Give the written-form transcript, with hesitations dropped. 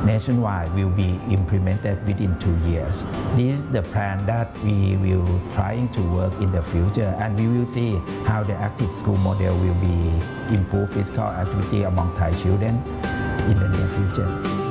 nationwide will be implemented within 2 years. This is the plan that we will trying to work in the future, and we will see how the active school model will be improve physical activity among Thai children in the near future.